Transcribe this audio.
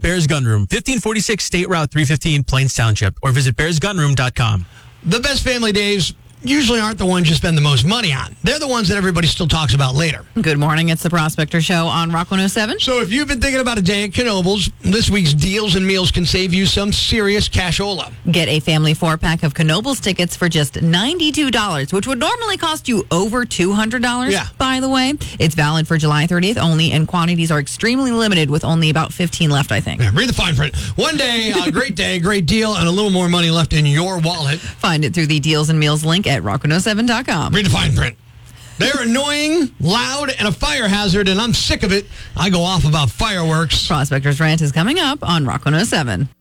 Bears Gun Room, 1546 State Route 315, Plains Township, or visit bearsgunroom.com. The best family days usually aren't the ones you spend the most money on. They're the ones that everybody still talks about later. Good morning. It's the Prospector Show on Rock 107. So if you've been thinking about a day at Knoebels, this week's deals and meals can save you some serious cashola. Get a family 4-pack of Knoebels tickets for just $92, which would normally cost you over $200, by the way. It's valid for July 30th only, and quantities are extremely limited with only about 15 left, I think. Yeah, read the fine print. One day, great deal, and a little more money left in your wallet. Find it through the Deals and Meals link at rock107.com. Read the fine print. They're annoying, loud, and a fire hazard, and I'm sick of it. I go off about fireworks. Prospector's Rant is coming up on Rock 107.